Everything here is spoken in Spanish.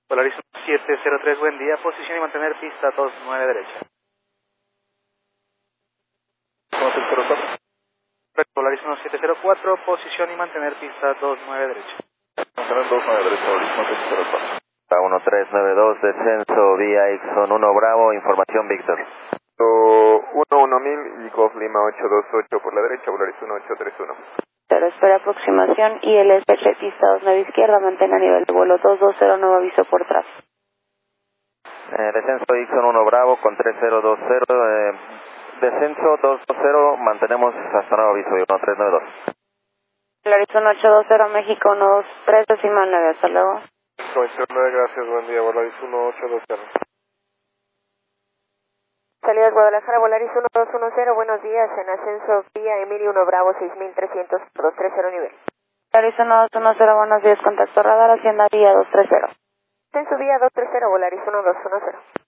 Polaris 703, buen día, posición y mantener pista 29 derecha. ¿Cómo se correcto? Polaris 1704, posición y mantener pista 29 derecha. Mantener 29 derecha, Polaris 1704. 1392, descenso vía Ixon 1 Bravo, información Víctor. 11000 y Golf Lima 828 por la derecha, Polaris 1831. Pero espera aproximación y el SP pista 29 izquierda, mantén a nivel de vuelo 220, nuevo aviso por tráfico. Descenso Ixon 1 Bravo con 3020, descenso 220, mantenemos hasta nuevo aviso 1392. Polaris 1820, México 123, decimal 9, hasta luego. 29, gracias, buen día, Polaris 1820. Salidas Guadalajara, Volaris 1210, buenos días, en ascenso vía Emilio 1 Bravo 6300, 230 nivel. Volaris 1210, buenos días, contacto radar, Hacienda vía 230. Ascenso vía 230, Volaris 1210.